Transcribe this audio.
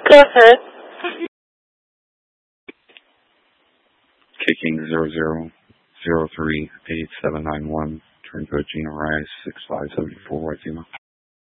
Go ahead. Kicking 00038791. Turncoat Gina Rice 6574 White Zima.